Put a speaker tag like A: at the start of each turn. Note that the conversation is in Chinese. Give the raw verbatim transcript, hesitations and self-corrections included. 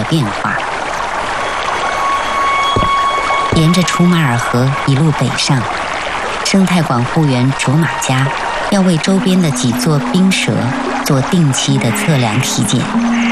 A: 变化。沿着楚马尔河一路北上，生态管护员卓玛加要为周边的几座冰舌做定期的测量体检。